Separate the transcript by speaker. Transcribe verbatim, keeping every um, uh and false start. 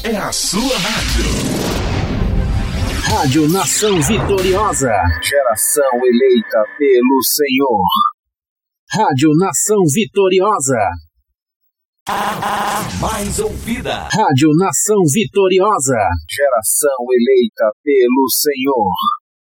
Speaker 1: é a sua rádio.
Speaker 2: Rádio Nação Vitoriosa.
Speaker 3: Geração eleita pelo Senhor.
Speaker 2: Rádio Nação Vitoriosa.
Speaker 1: A mais ouvida.
Speaker 2: Rádio Nação Vitoriosa.
Speaker 3: Geração eleita pelo Senhor.